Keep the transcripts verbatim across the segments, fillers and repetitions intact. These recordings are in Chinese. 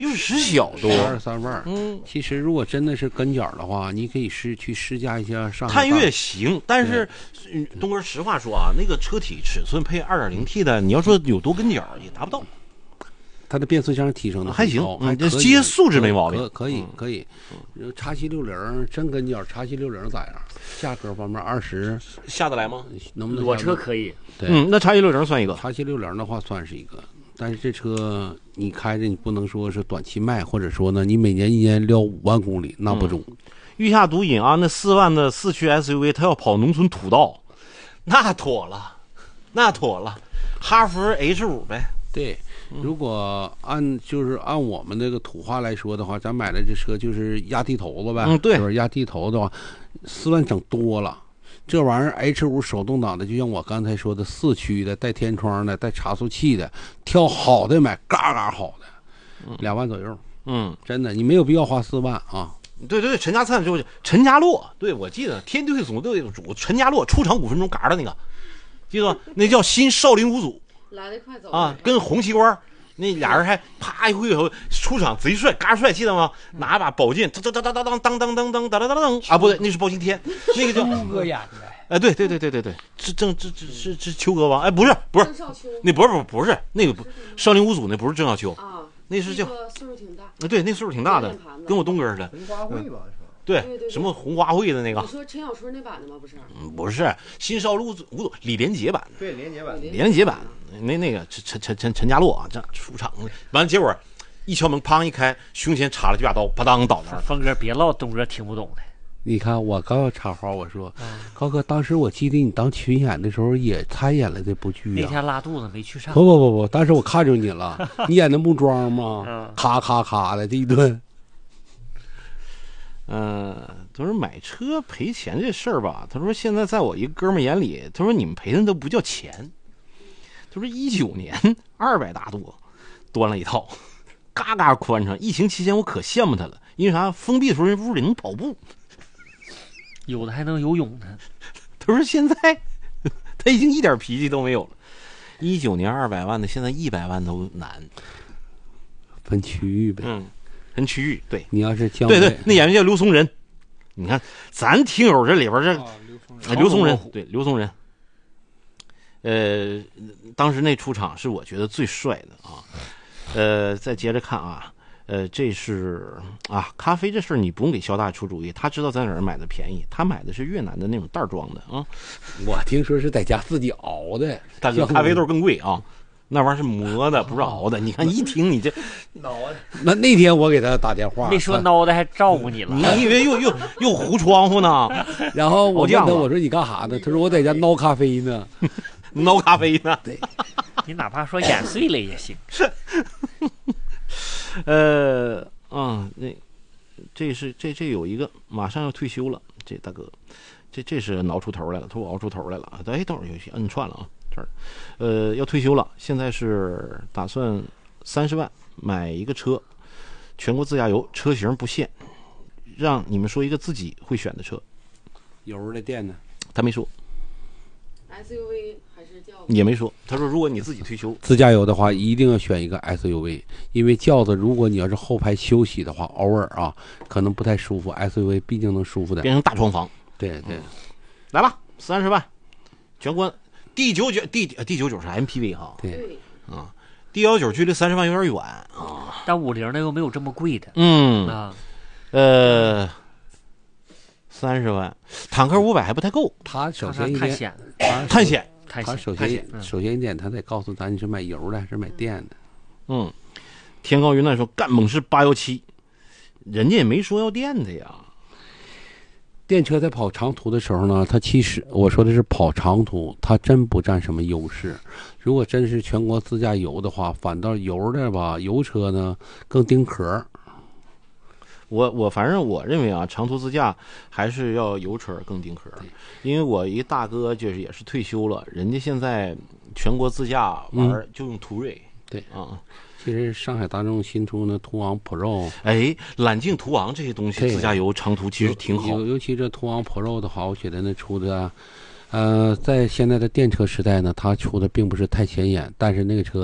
又是十小多， 十二三万。 嗯， 其实如果真的是跟脚的话，你可以试去试驾一下上海探岳行，但是嗯东哥实话说啊，那个车体尺寸配 二点零 T 的，你要说有多跟脚也达不到。 它的变速箱提升的还行， 还可以， 机械素质没毛病， 可可以可以。叉七六零真跟脚，叉七六零咋样？价格方面二十下得来吗？ 能不能？ 我车可以。 对， 嗯，那叉七六零算一个， 叉七六零的话算是一个。但是这车你开着，你不能说是短期卖，或者说呢，你每年一年撩五万公里，那不中。 嗯、御夏独饮啊，那四万的四驱 S U V， 它要跑农村土道，那妥了，那妥了，哈弗 H 五 呗。 对，如果按就是按我们这个土话来说的话，咱买的这车就是压地头子呗。 嗯，对， 就是压地头的话，四万整多了。这玩意儿 H 五 手动挡的，就像我刚才说的，四驱的，带天窗的，带差速器的，挑好的买，嘎嘎好的，两万左右。 嗯， 真的，你没有必要花四万啊。 对对对，陈家灿就是陈家洛，对我记得天地总队主陈家洛出场五分钟嘎的那个，记得吗？那叫新少林五祖， 来得快走啊，跟洪七官那俩人还啪一回头出场贼帅，嘎帅，记得吗？拿一把宝剑，当当当当当当当当当当当当啊，不对，那是包青天，那个叫哥演的。 哎，对对对对对对，是郑这这是是邱格王，哎，不是不是，那不是不是不是那个不少林五祖那不是郑少秋啊， 那是叫岁数挺大， 对，那岁数挺大的，跟我东哥似的。 红花会吧？ 对，什么红花会的那个？ 你说陈小春那版的吗？不是， 嗯，不是新少林五祖李连杰版的， 对，连杰版， 李连杰版那那个陈陈陈陈家洛啊，这出场完了，结果一敲门，砰一开，胸前插了几把刀，啪当倒那儿。 峰哥别唠东哥听不懂的。 你看，我刚要插话，我说，嗯、高哥，当时我记得你当群演的时候也参演了这部剧啊。 那天拉肚子没去上。 不不不不，当时我看着你了，你演的木桩吗？嗯、咔咔咔的这一顿。 嗯、呃，他说买车赔钱这事儿吧，他说现在在我一个哥们眼里，他说你们赔的都不叫钱。他说一九年二百大多，端了一套，嘎嘎宽敞。疫情期间我可羡慕他了，因为啥？封闭的时候人屋里能跑步。 有的还能游泳呢。 他说现在他已经一点脾气都没有了。一九年二百万的，现在一百万都难。 分区域呗， 嗯，分区域。对， 你要是江对对，那演员叫刘松仁。你看，咱听友这里边这、哦、刘松仁，对刘松仁。呃，当时那出场是我觉得最帅的啊。呃，再接着看啊。呃，这是啊，咖啡这事儿你不用给肖大出主意，他知道在哪儿买的便宜，他买的是越南的那种袋装的啊。 我听说是在家自己熬的， 大哥，咖啡豆更贵啊，那玩意儿是磨的，不是熬的。你看一听你这挠的， 那那天我给他打电话， 没说挠的还照顾你了， 你以为又又又糊窗户呢？ 然后我问他，我说你干啥呢？他说我在家挠咖啡呢， 挠咖啡呢。 对， 你哪怕说眼碎了也行。 呃，嗯，那这是这这有一个马上要退休了，这大哥，这这是挠出头来了，说我熬出头来了啊！哎，等会儿有些摁串了啊，这儿，呃，要退休了，现在是打算三十万买一个车，全国自驾游，车型不限，让你们说一个自己会选的车， 油的电的， 他没说 ，S U V 还是轿子也没说，他说如果你自己退休， 自驾游的话，一定要选一个 S U V， 因为轿子如果你要是后排休息的话，偶尔啊可能不太舒服 ，S U V 毕竟能舒服的， 变成大床房。 对对，嗯、 来吧，三十万，全关。D 九九 D D 九九是 M P V 哈， 对， 啊 ，D 幺九距离三十万有点远啊。 但五菱那又没有这么贵的， 嗯啊， 呃，三十万，坦克五百还不太够。 它首先一探险， 探险， 它首先首先一点，它得告诉咱你是买油的还是买电的。 嗯，天高云淡说干猛士八幺七，人家也没说要电的呀。 电车在跑长途的时候呢，它其实我说的是跑长途，它真不占什么优势。如果真是全国自驾游的话，反倒油的吧，油车呢更丁壳。 我我反正我认为啊，长途自驾还是要油车更丁壳，因为我一大哥就是也是退休了，人家现在全国自驾玩就用途锐。 嗯、对啊。 其实上海大众新出的途昂 Pro， 哎，揽境途昂这些东西，自驾游长途其实挺好。 尤其这途昂 Pro 的话，我觉得那出的，呃，在现在的电车时代呢，它出的并不是太显眼，但是那个车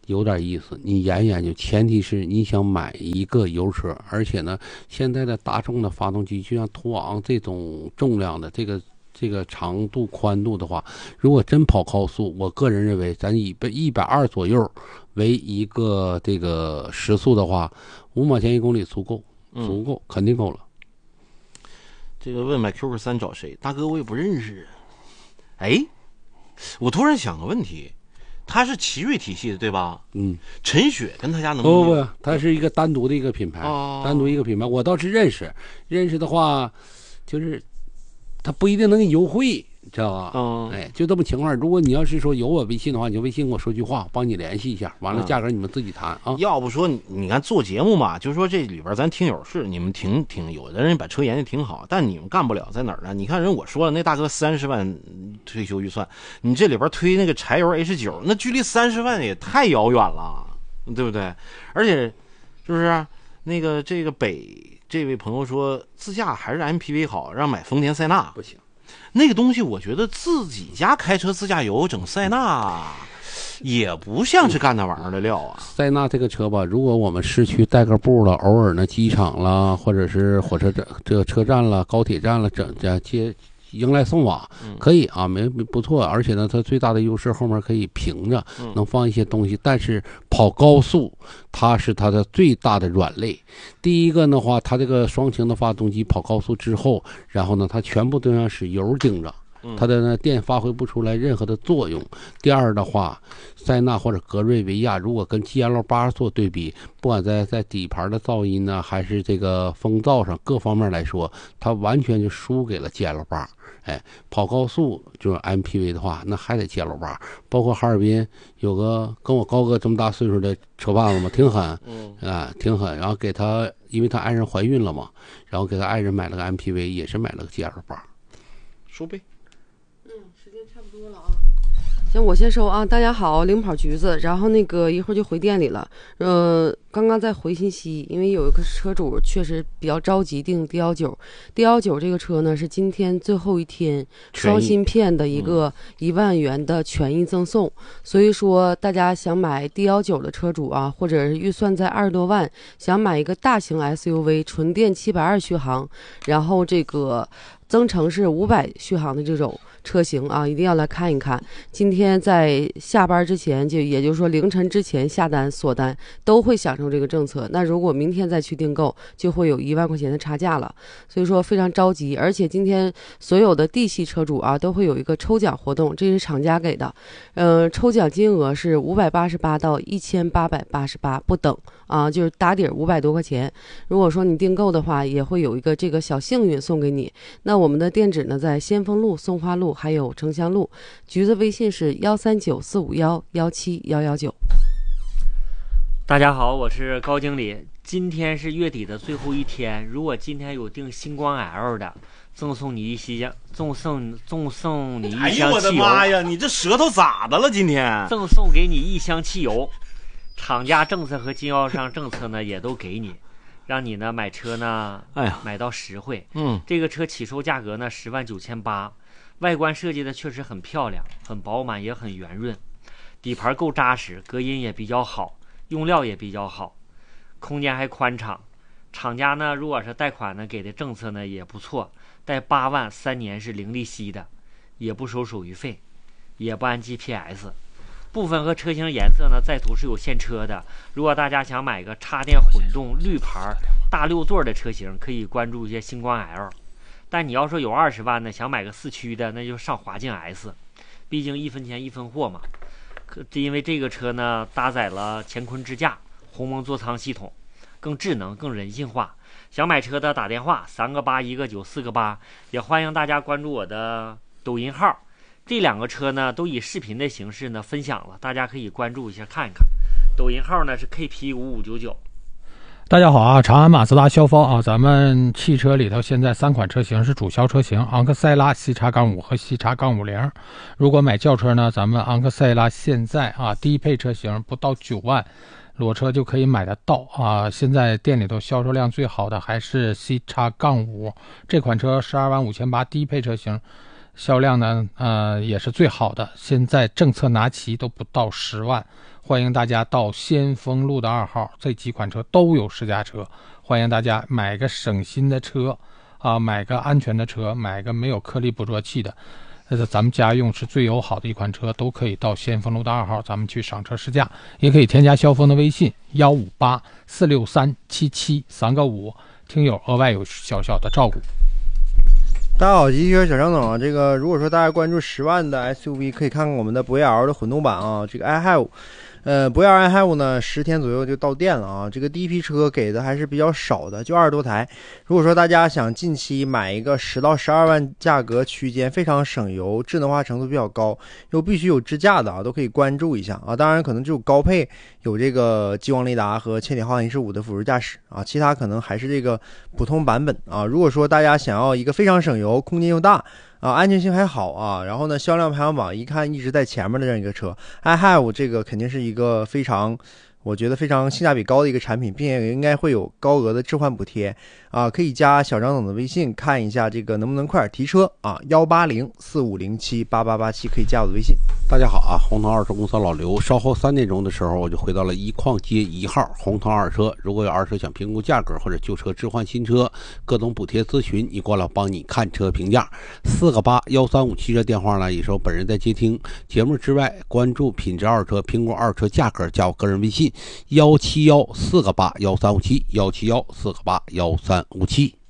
有点意思，你研研究，前提是你想买一个油车，而且呢，现在的大众的发动机，就像途昂这种重量的这个这个长度宽度的话，如果真跑高速，我个人认为，咱以一百二左右为一个这个时速的话，五毛钱一公里足够，足够，嗯、肯定够了。 这个问买 Q Q 三找谁？大哥，我也不认识。哎，我突然想个问题。它是奇瑞体系的，对吧？嗯，陈雪跟他家能不不不，它是一个单独的一个品牌， 哦、 单独一个品牌。我倒是认识，认识的话，就是他不一定能给优惠，知道吧？嗯，哎，就这么情况。如果你要是说有我微信的话，你就微信跟我说句话，帮你联系一下，完了价格你们自己谈啊。 嗯、要不说你你看做节目嘛，就是说这里边咱听友是你们挺挺有的人把车研究挺好，但你们干不了在哪儿呢？你看人我说了，那大哥三十万退休预算，你这里边推那个柴油 H 九，那距离三十万也太遥远了，对不对？而且是不是那个这个北这位朋友说自驾还是 M P V 好，让买丰田塞纳不行。 那个东西我觉得自己家开车自驾游整塞纳也不像是干那玩意儿的料啊。 塞纳这个车吧，如果我们市区代个步了，偶尔呢机场啦，或者是火车站这个车站了、高铁站了，整这接迎来送往可以啊，没不错。而且呢，它最大的优势后面可以平着，能放一些东西。但是跑高速，它是它的最大的软肋。第一个的话，它这个双擎的发动机跑高速之后，然后呢，它全部都要使油盯着。它的呢电发挥不出来任何的作用。第二的话，塞纳或者格瑞维亚如果跟 G L 八 做对比，不管在在底盘的噪音呢，还是这个风噪上各方面来说，它完全就输给了 G L 八。哎，跑高速就是 M P V 的话，那还得 G L 八。包括哈尔滨有个跟我高哥这么大岁数的车贩子嘛，挺狠，嗯啊，挺狠。然后给他，因为他爱人怀孕了嘛，然后给他爱人买了个 M P V， 也是买了个 G L 八。 收呗。 时间差不多了啊，行，我先收啊。大家好，领跑橘子，然后那个一会儿就回店里了。呃，刚刚在回信息，因为有一个车主确实比较着急订 D 一九，D 一九这个车呢是今天最后一天双芯片的一个一万元的权益赠送，嗯、所以说大家想买 D 一九的车主啊，或者是预算在二十多万，想买一个大型 S U V， 纯电七百二续航，然后这个增程是五百续航的这种车型啊，一定要来看一看。今天在下班之前，就也就是说凌晨之前下单锁单，都会享受这个政策。那如果明天再去订购，就会有一万块钱的差价了。所以说非常着急，而且今天所有的 D 系车主啊，都会有一个抽奖活动，这是厂家给的。呃，抽奖金额是五百八十八到一千八百八十八不等啊，就是打底五百多块钱。如果说你订购的话，也会有一个这个小幸运送给你。那我们的店址呢，在先锋路、松花路还有城乡路。橘子微信是幺三九四五幺幺七幺幺九。 大家好，我是高经理。今天是月底的最后一天，如果今天有订星光 L 的，赠送你一箱，赠送赠送你一箱汽油。哎呦我的妈呀！你这舌头咋的了？今天赠送给你一箱汽油，厂家政策和经销商政策呢也都给你。让你呢买车呢， 哎呀， 买到实惠。 嗯， 这个车起售价格呢十万九千八，外观设计的确实很漂亮，很饱满，也很圆润，底盘够扎实，隔音也比较好，用料也比较好，空间还宽敞。厂家呢，如果是贷款呢，给的政策呢也不错，贷八万三年是零利息的，也不收手续费，也不按 G P S。部分和车型颜色呢，在途是有现车的。如果大家想买个插电混动绿牌大六座的车型，可以关注一些星光 L。但你要说有二十万呢，想买个四驱的，那就上华境 S， 毕竟一分钱一分货嘛。可因为这个车呢，搭载了乾坤支架、鸿蒙座舱系统，更智能、更人性化。想买车的打电话三个八一个九四个八，也欢迎大家关注我的抖音号。这两个车呢都以视频的形式呢分享了，大家可以关注一下看一看。抖音号呢是 K P 五五九九。 大家好啊，长安马自达肖方啊，咱们汽车里头现在三款车型是主销车型，昂克赛拉 C X 五 和 C X 五十。如果买轿车呢，咱们昂克赛拉现在啊低配车型不到九万裸车就可以买得到啊！现在店里头销售量最好的还是 C X 五 这款车，十二万五千八低配车型。 销量呢呃也是最好的，现在政策拿齐都不到十万。欢迎大家到先锋路的二号，这几款车都有试驾车，欢迎大家买个省心的车啊，买个安全的车，买个没有颗粒捕捉器的，呃，咱们家用是最友好的一款车，都可以到先锋路的二号，咱们去赏车试驾，也可以添加肖峰的微信幺五八四六三七七三个五，听友额外有小小的照顾。 大家好，汽车小张总啊，这个如果说大家关注十万的 S U V， 可以看看我们的博越 L 的混动版啊，这个 i have。呃，博越 i have 呢，十天左右就到店了啊。这个第一批车给的还是比较少的，就二十多台。如果说大家想近期买一个十到十二万价格区间，非常省油、智能化程度比较高，又必须有支架的啊，都可以关注一下啊。当然，可能只有高配有这个激光雷达和千点浩行驶五的辅助驾驶啊，其他可能还是这个普通版本啊。如果说大家想要一个非常省油、空间又大。啊，安全性还好啊，然后呢，销量排行榜一看一直在前面的这样一个车 ，i have 这个肯定是一个非常，我觉得非常性价比高的一个产品，并且应该会有高额的置换补贴啊，可以加小张总的微信看一下这个能不能快点提车啊，幺八零四五零七八八八七可以加我的微信。 大家好啊，红腾二车公司老刘，稍后三点钟的时候我就回到了一矿街一号红腾二车，如果有二车想评估价格或者旧车置换新车，各种补贴咨询，你过来帮你看车评价。四个八幺三五七这电话呢，也是我本人在接听。节目之外，关注品质二车，评估二车价格，加我个人微信幺七幺四个八幺三五七幺七幺四个八幺三五七。